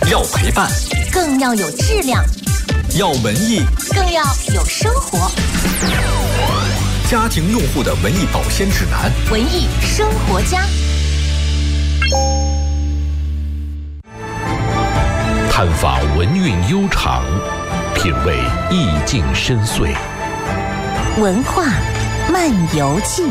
要陪伴， 更要有质量； 要文艺， 更要有生活。 家庭用户的文艺保鲜指南， 文艺生活家。 探访文韵悠长，品味意境深邃。 文化漫游记。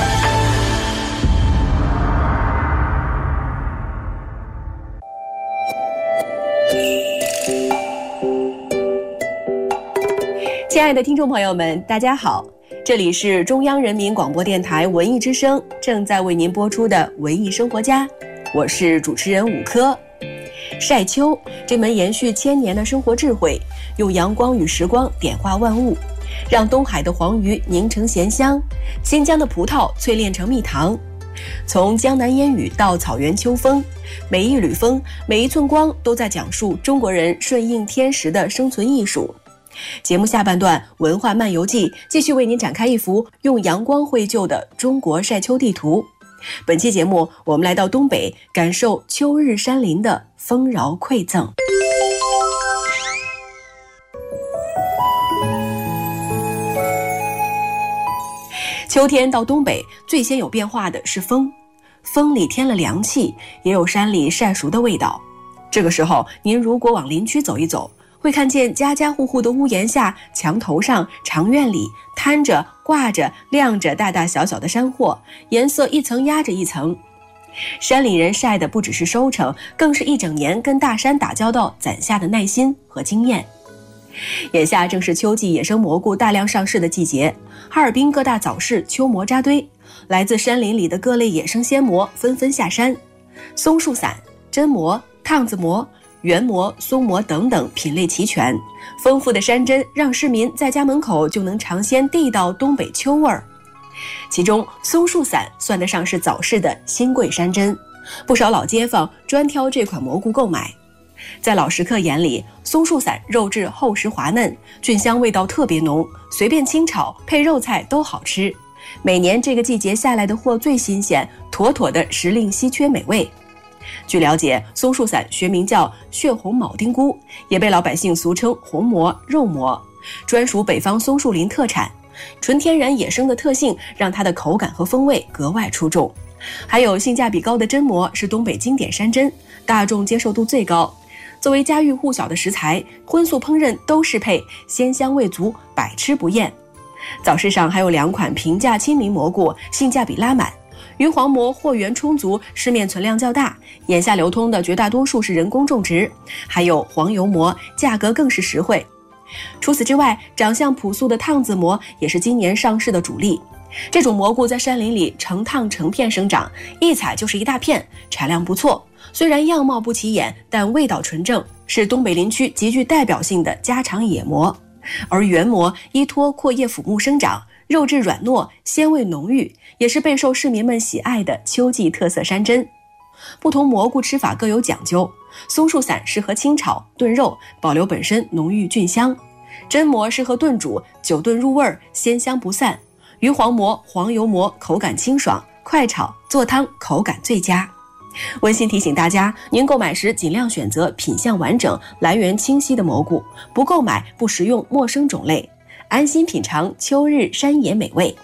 亲爱的听众朋友们，大家好，这里是中央人民广播电台文艺之声正在为您播出的文艺生活家，我是主持人武科。晒秋这门延续千年的生活智慧，用阳光与时光点化万物，让东海的黄鱼凝成咸香，新疆的葡萄淬炼成蜜糖。从江南烟雨到草原秋风，每一缕风，每一寸光，都在讲述中国人顺应天时的生存艺术。节目下半段文化漫游记继续为您展开一幅用阳光绘就的中国晒秋地图。本期节目我们来到东北，感受秋日山林的丰饶馈赠。秋天到东北，最先有变化的是风，风里添了凉气，也有山里晒熟的味道。这个时候您如果往林区走一走，会看见家家户户的屋檐下、墙头上、长院里摊着、挂着、晾着大大小小的山货，颜色一层压着一层。山里人晒的不只是收成，更是一整年跟大山打交道攒下的耐心和经验。眼下正是秋季野生蘑菇大量上市的季节，哈尔滨各大早市秋蘑扎堆，来自山林里的各类野生鲜蘑纷纷下山，松树伞、榛蘑、烫子蘑、圆蘑、松蘑等等品类齐全，丰富的山珍让市民在家门口就能尝鲜地道东北秋味儿。其中松树伞算得上是早市的新贵山珍，不少老街坊专挑这款蘑菇购买。在老食客眼里，松树伞肉质厚实滑嫩，菌香味道特别浓，随便清炒配肉菜都好吃。每年这个季节下来的货最新鲜，妥妥的时令稀缺美味。据了解，松树伞学名叫血红铆钉菇，也被老百姓俗称红蘑、肉蘑，专属北方松树林特产。纯天然野生的特性让它的口感和风味格外出众。还有性价比高的榛蘑是东北经典山珍，大众接受度最高。作为家喻户晓的食材，荤素烹饪都适配，鲜香味足，百吃不厌。早市上还有2款平价亲民蘑菇，性价比拉满。鱼黄蘑货源充足，市面存量较大，眼下流通的绝大多数是人工种植，还有黄油蘑，价格更是实惠。除此之外，长相朴素的烫子蘑也是今年上市的主力。这种蘑菇在山林里成趟成片生长，一采就是一大片，产量不错。虽然样貌不起眼，但味道纯正，是东北林区极具代表性的家常野蘑。而圆蘑依托阔叶腐木生长，肉质软糯，鲜味浓郁，也是备受市民们喜爱的秋季特色山珍。不同蘑菇吃法各有讲究，松树伞适合清炒、炖肉，保留本身浓郁菌香；榛蘑适合炖煮，久炖入味，鲜香不散；鱼黄蘑、黄油蘑口感清爽，快炒、做汤口感最佳。温馨提醒大家，您购买时尽量选择品相完整、来源清晰的蘑菇，不购买不食用陌生种类，安心品尝秋日山野美味。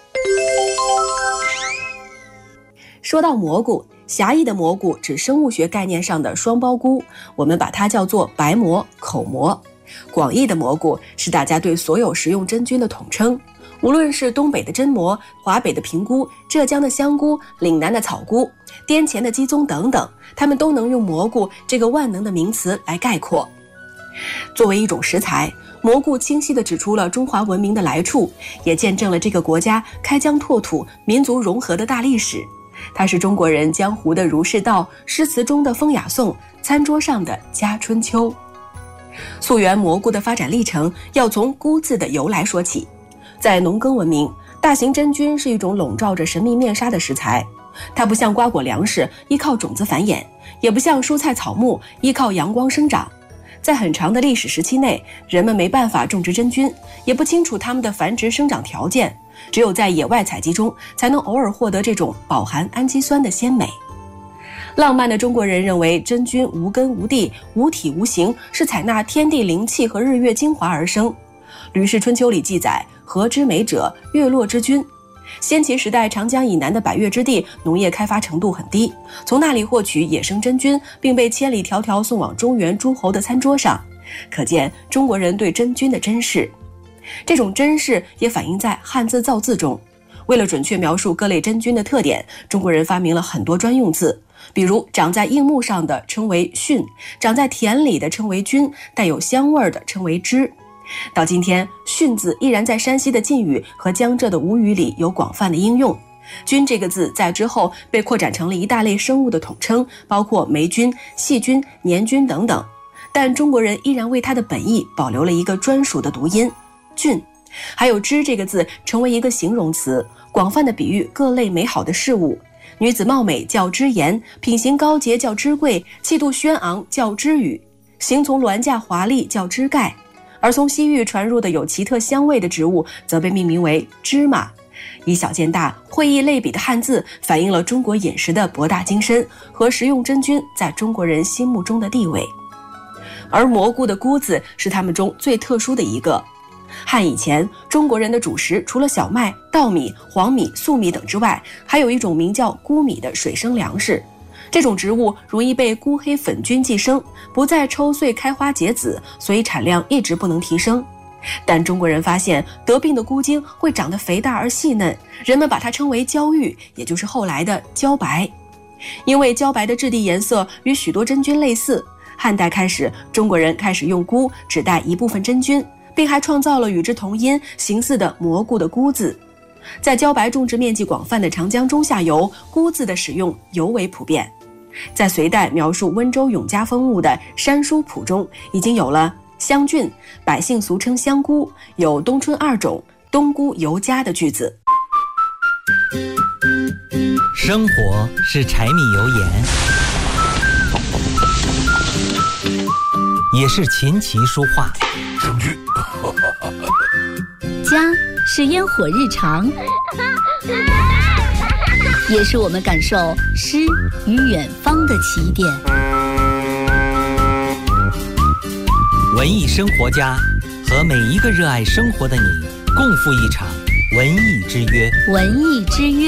说到蘑菇，狭义的蘑菇指生物学概念上的双胞菇，我们把它叫做白蘑、口蘑。广义的蘑菇是大家对所有食用真菌的统称，无论是东北的榛蘑、华北的平菇、浙江的香菇、岭南的草菇、滇黔的鸡枞等等，它们都能用蘑菇这个万能的名词来概括。作为一种食材，蘑菇清晰地指出了中华文明的来处，也见证了这个国家开疆拓土、民族融合的大历史。它是中国人江湖的儒释道，诗词中的风雅颂，餐桌上的家春秋。溯源蘑菇的发展历程，要从菇字的由来说起。在农耕文明，大型真菌是一种笼罩着神秘面纱的食材，它不像瓜果粮食依靠种子繁衍，也不像蔬菜草木依靠阳光生长。在很长的历史时期内，人们没办法种植真菌，也不清楚它们的繁殖生长条件，只有在野外采集中才能偶尔获得这种饱含氨基酸的鲜美。 浪漫的中国人认为真菌无根无蒂、无体无形，是采纳天地灵气和日月精华而生。《吕氏春秋》里记载：河之美者，月落之君。先秦时代长江以南的百越之地农业开发程度很低，从那里获取野生真菌，并被千里迢迢送往中原诸侯的餐桌上，可见中国人对真菌的珍视。这种珍视也反映在汉字造字中。为了准确描述各类真菌的特点，中国人发明了很多专用字，比如长在硬木上的称为蕈，长在田里的称为菌，带有香味的称为枝。到今天，蕈字依然在山西的晋语和江浙的吴语里有广泛的应用。菌这个字在之后被扩展成了一大类生物的统称，包括霉菌、细菌、黏菌等等。但中国人依然为它的本意保留了一个专属的读音菌。还有枝这个字成为一个形容词，广泛的比喻各类美好的事物。女子貌美叫枝颜，品行高洁叫枝贵，气度轩昂叫枝宇，行从銮驾华丽叫枝盖。而从西域传入的有奇特香味的植物则被命名为芝麻。以小见大，会意类比的汉字反映了中国饮食的博大精深和食用真菌在中国人心目中的地位。而蘑菇的菇字是它们中最特殊的一个。汉以前，中国人的主食除了小麦、稻米、黄米、粟米等之外，还有一种名叫菇米的水生粮食。这种植物容易被菇黑粉菌寄生，不再抽穗开花结籽，所以产量一直不能提升。但中国人发现得病的菇茎会长得肥大而细嫩，人们把它称为焦玉，也就是后来的茭白。因为茭白的质地颜色与许多真菌类似，汉代开始，中国人开始用菇指代一部分真菌，并还创造了与之同音形似的蘑菇的菇字。在茭白种植面积广泛的长江中下游，菇字的使用尤为普遍。在隋代描述温州永嘉风物的《山书谱》中，已经有了香菌，百姓俗称香菇，有冬春2种，冬菇尤佳的句子。 生活是柴米油盐，也是琴棋书画。 证据。 家是烟火日常，也是我们感受诗与远方的起点。 文艺生活家和每一个热爱生活的你，共赴一场文艺之约。 文艺之约。